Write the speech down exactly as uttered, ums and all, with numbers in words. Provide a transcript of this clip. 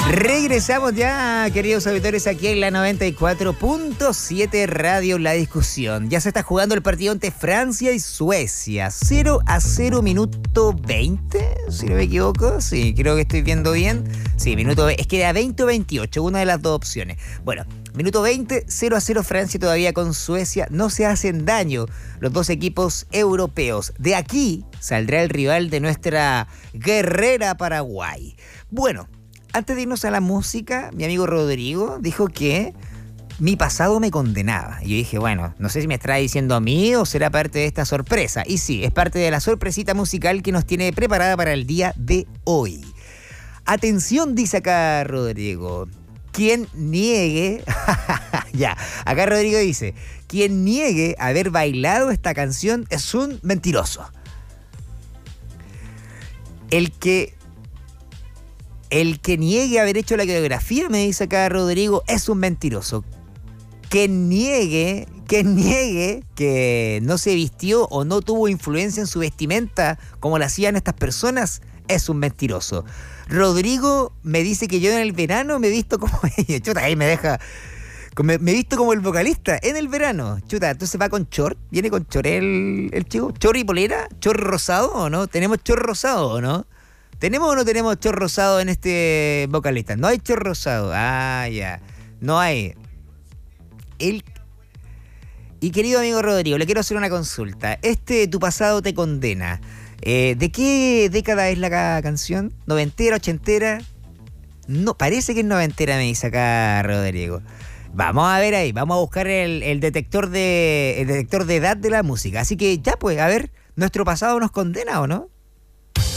Regresamos ya, queridos auditores, aquí en la noventa y cuatro punto siete Radio La Discusión. Ya se está jugando el partido entre Francia y Suecia. cero a cero, minuto veinte, si no me equivoco. Sí, creo que estoy viendo bien. Sí, minuto veinte. Es que era veinte o veintiocho, una de las dos opciones. Bueno, minuto veinte, cero a cero Francia todavía con Suecia. No se hacen daño los dos equipos europeos. De aquí saldrá el rival de nuestra guerrera Paraguay. Bueno, antes de irnos a la música, mi amigo Rodrigo dijo que mi pasado me condenaba. Y yo dije, bueno, no sé si me estará diciendo a mí o será parte de esta sorpresa. Y sí, es parte de la sorpresita musical que nos tiene preparada para el día de hoy. Atención, dice acá Rodrigo. Quien niegue... ya, acá Rodrigo dice, quien niegue haber bailado esta canción es un mentiroso. El que... El que niegue haber hecho la coreografía, me dice acá Rodrigo, es un mentiroso. Que niegue, que niegue que no se vistió o no tuvo influencia en su vestimenta como lo hacían estas personas, es un mentiroso. Rodrigo me dice que yo en el verano me he visto como ella. Chuta, ahí me deja... Me, me he visto como el vocalista en el verano. Chuta, entonces va con short. ¿Viene con short el, el chico? ¿Short y polera? ¿Short rosado o no? ¿Tenemos short rosado o no? ¿Tenemos o no tenemos chor rosado en este vocalista? No hay chor rosado. Ah, ya. No hay. El... Y querido amigo Rodrigo, le quiero hacer una consulta. Este Tu pasado te condena. Eh, ¿De qué década es la ca- canción? ¿Noventera, ochentera? No, parece que es noventera, me dice acá Rodrigo. Vamos a ver ahí. Vamos a buscar el, el detector de el detector de edad de la música. Así que ya pues, a ver, ¿nuestro pasado nos condena o no?